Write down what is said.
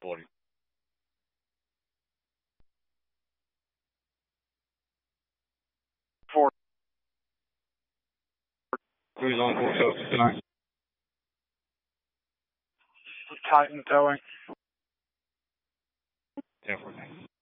40. Four. Who's on full scope tonight? Titan towing. 10-14.